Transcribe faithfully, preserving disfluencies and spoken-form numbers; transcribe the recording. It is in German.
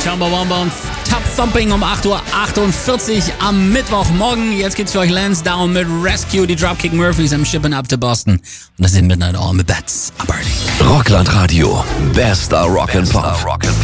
Chumbawamba und Top Thumping um acht Uhr achtundvierzig am Mittwochmorgen. Jetzt geht's für euch Lance Down mit Rescue, die Dropkick Murphys am Shipping Up to Boston. Und das sind Midnight All mit Bats. Rockland Radio, bester Rock and Pop.